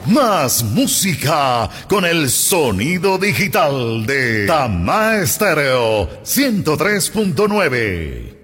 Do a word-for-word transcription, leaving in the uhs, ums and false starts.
Más música con el sonido digital de Tama Estéreo ciento tres punto nueve.